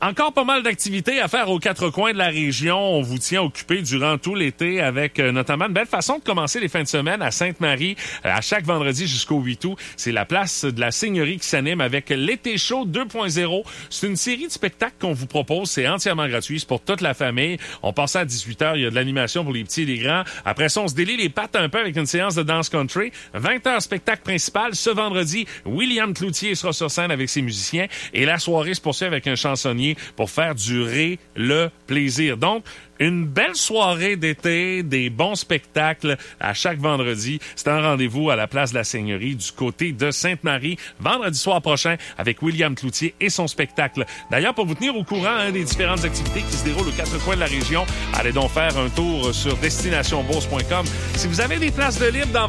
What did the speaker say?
Encore pas mal d'activités à faire aux quatre coins de la région. On vous tient occupé durant tout l'été avec notamment une belle façon de commencer les fins de semaine à Sainte-Marie. À chaque vendredi jusqu'au 8 août, c'est la place de la Seigneurie qui s'anime avec l'été chaud 2.0. C'est une série de spectacles qu'on vous propose. C'est entièrement gratuit. C'est pour toute la famille. On passe à 18h. Il y a de l'animation pour les petits et les grands. Après ça, on se délie les pattes un peu avec une séance de danse country. 20h spectacle principal. Ce vendredi, William Cloutier sera sur scène avec ses musiciens. Et la soirée se poursuit avec un chansonnier pour faire durer le plaisir. Donc, une belle soirée d'été, des bons spectacles à chaque vendredi. C'est un rendez-vous à la place de la Seigneurie du côté de Sainte-Marie, vendredi soir prochain avec William Cloutier et son spectacle. D'ailleurs, pour vous tenir au courant des différentes activités qui se déroulent aux quatre coins de la région, allez donc faire un tour sur destinationbourse.com. Si vous avez des places de libre dans